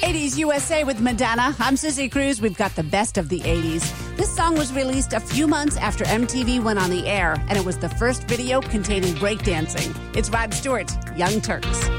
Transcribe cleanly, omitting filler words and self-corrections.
80s USA with Madonna. I'm Sissy Cruz. We've got the best of the 80s. This song was released a few months after MTV went on the air, and it was the first video containing breakdancing. It's Rod Stewart, Young Turks.